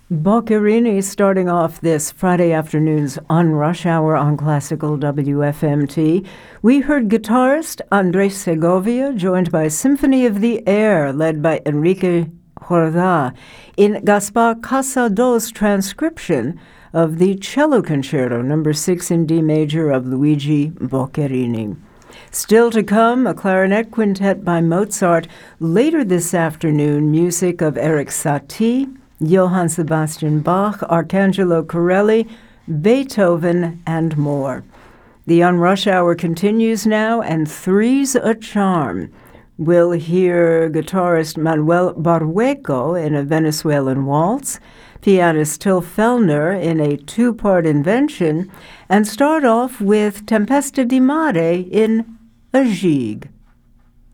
Boccherini starting off this Friday afternoon's On Rush Hour on Classical WFMT. We heard guitarist Andres Segovia, joined by Symphony of the Air, led by Enrique Jordá, in Gaspar Casado's transcription of the Cello Concerto, No. 6 in D major of Luigi Boccherini. Still to come, a clarinet quintet by Mozart. Later this afternoon, music of Erik Satie, Johann Sebastian Bach, Arcangelo Corelli, Beethoven, and more. The On Rush Hour continues now, and Three's a Charm. We'll hear guitarist Manuel Barrueco in a Venezuelan waltz, pianist Till Fellner in a two-part invention, and start off with Tempesta di Mare in a gigue.